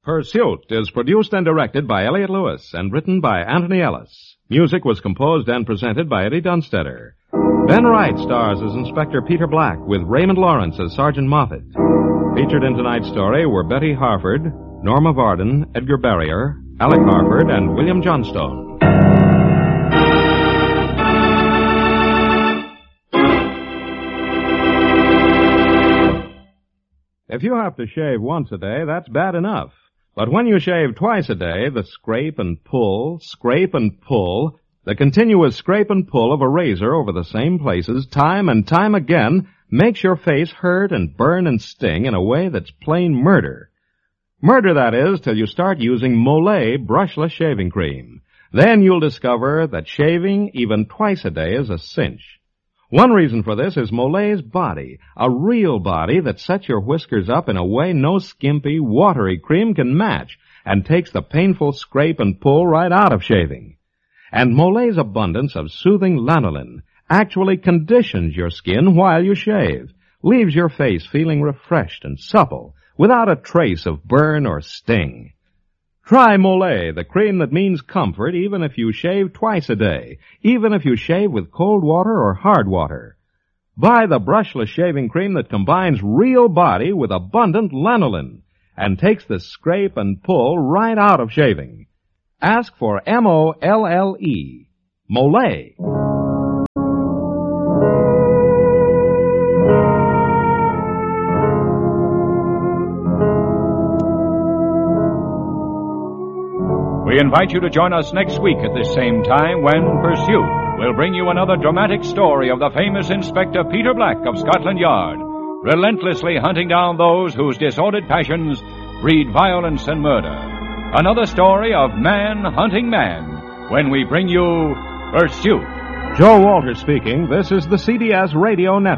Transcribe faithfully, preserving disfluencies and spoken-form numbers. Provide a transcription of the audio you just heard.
Pursuit is produced and directed by Elliott Lewis and written by Anthony Ellis. Music was composed and presented by Eddie Dunstetter. Ben Wright stars as Inspector Peter Black with Raymond Lawrence as Sergeant Moffat. Featured in tonight's story were Betty Harford, Norma Varden, Edgar Barrier, Alec Harford, and William Johnstone. If you have to shave once a day, that's bad enough. But when you shave twice a day, the scrape and pull, scrape and pull, the continuous scrape and pull of a razor over the same places time and time again makes your face hurt and burn and sting in a way that's plain murder. Murder, that is, till you start using Molay brushless shaving cream. Then you'll discover that shaving even twice a day is a cinch. One reason for this is Molay's body, a real body that sets your whiskers up in a way no skimpy, watery cream can match and takes the painful scrape and pull right out of shaving. And Molay's abundance of soothing lanolin actually conditions your skin while you shave, leaves your face feeling refreshed and supple without a trace of burn or sting. Try Molay, the cream that means comfort even if you shave twice a day, even if you shave with cold water or hard water. Buy the brushless shaving cream that combines real body with abundant lanolin and takes the scrape and pull right out of shaving. Ask for M O L L E, Molay. We invite you to join us next week at this same time when Pursuit will bring you another dramatic story of the famous Inspector Peter Black of Scotland Yard, relentlessly hunting down those whose disordered passions breed violence and murder. Another story of man hunting man when we bring you Pursuit. Joe Walter speaking. This is the C B S Radio Network.